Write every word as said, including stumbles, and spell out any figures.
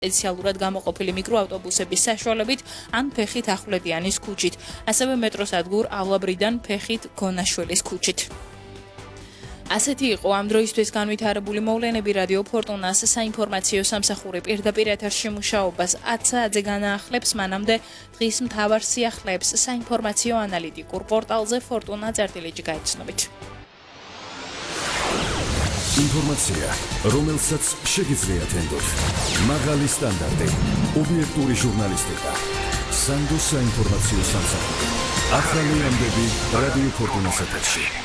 სპეციალურად გამოყოფილი მიკროავტობუსების საშუალებით ან ფეხით ახვლედიანის ქუჩით, ასევე მეტროსადგურ ავლაბრიდან ფეხით გონაშველის ქუჩით. ასეთი იყო ამ დროისთვის განვითარებული მოვლენები რადიო ფორტუნას საინფორმაციო სამსახური პირდაპირ ეთერში მუშაობას ათ საათზე განაახლებს, მანამდე დღის მთავარ სიახლეებს საინფორმაციო ანალიტიკურ პორტალზე ფორტუნა წერტილით გაიცნობით. ინფორმაცია, რომელსაც შეგიძლიათ ენდოთ. მაღალი სტანდარტი, ობიექტური ჟურნალისტიკა. სანდოს საინფორმაციო სამსახური. ახალი ამბები რადიო ფორტუნას ეთერში.